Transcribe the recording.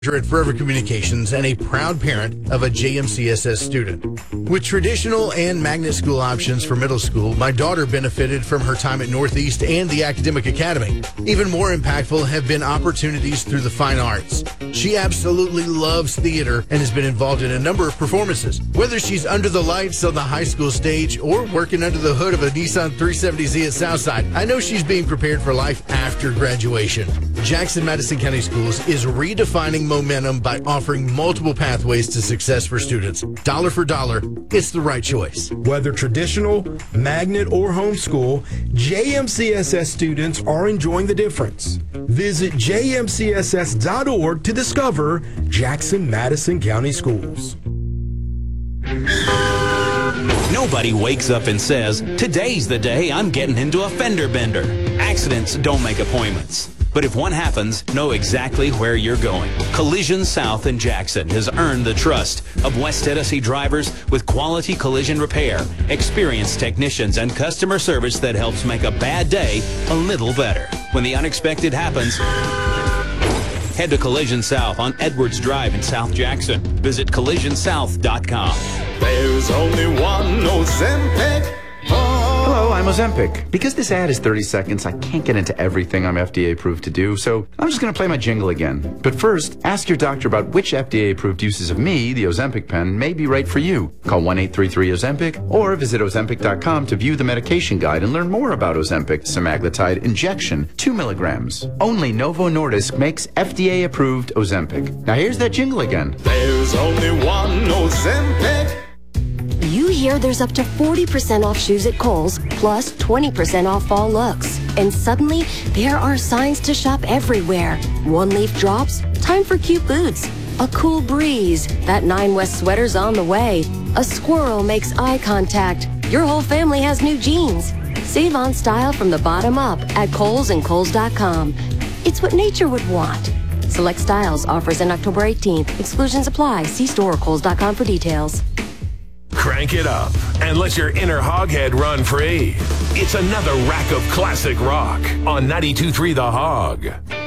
At Forever Communications and a proud parent of a JMCSS student. With traditional and magnet school options for middle school, my daughter benefited from her time at Northeast and the Academic Academy. Even more impactful have been opportunities through the fine arts. She absolutely loves theater and has been involved in a number of performances. Whether she's under the lights on the high school stage or working under the hood of a Nissan 370Z at Southside, I know she's being prepared for life after graduation. Jackson Madison County Schools is redefining momentum by offering multiple pathways to success for students. Dollar for dollar, it's the right choice. Whether traditional, magnet, or homeschool, JMCSS students are enjoying the difference. Visit jmcss.org to discover Jackson Madison County Schools. Nobody wakes up and says, today's the day I'm getting into a fender bender. Accidents don't make appointments. But if one happens, know exactly where you're going. Collision South in Jackson has earned the trust of West Tennessee drivers with quality collision repair, experienced technicians, and customer service that helps make a bad day a little better. When the unexpected happens, head to Collision South on Edwards Drive in South Jackson. Visit collisionsouth.com. There's only one Ozempic. Hello, I'm Ozempic. Because this ad is 30 seconds, I can't get into everything I'm FDA approved to do, so I'm just going to play my jingle again. But first, ask your doctor about which FDA approved uses of me, the Ozempic pen, may be right for you. Call 1-833-OZEMPIC or visit Ozempic.com to view the medication guide and learn more about Ozempic semaglutide injection, 2 milligrams. Only Novo Nordisk makes FDA approved Ozempic. Now here's that jingle again. There's only one Ozempic. You hear there's up to 40% off shoes at Kohl's, plus 20% off fall looks. And suddenly, there are signs to shop everywhere. One leaf drops, time for cute boots. A cool breeze, that 9 West sweater's on the way. A squirrel makes eye contact. Your whole family has new jeans. Save on style from the bottom up at Kohl's and Kohl's.com. It's what nature would want. Select styles, offers in October 18th. Exclusions apply. See store or Kohl's.com for details. Crank it up and let your inner hoghead run free. It's another rack of classic rock on 92.3 The Hog.